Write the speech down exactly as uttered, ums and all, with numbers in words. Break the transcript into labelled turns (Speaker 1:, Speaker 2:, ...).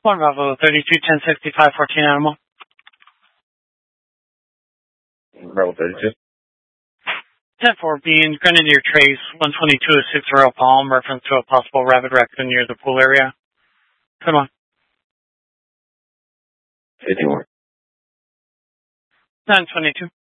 Speaker 1: One Bravo thirty-two, ten sixty-five, fourteen Animal.
Speaker 2: Bravo thirty-two.
Speaker 1: ten four, being Grenadier Trace, one twenty-two oh six Royal Palm, reference to a possible rabid raccoon near the pool area. Good one.
Speaker 2: fifty-one.
Speaker 1: nine twenty-two.